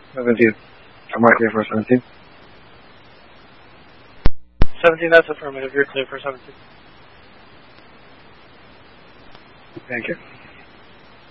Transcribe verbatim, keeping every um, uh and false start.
seventeen. I'm right here for seventeen. seventeen, that's affirmative. You're clear for seventeen. Thank you.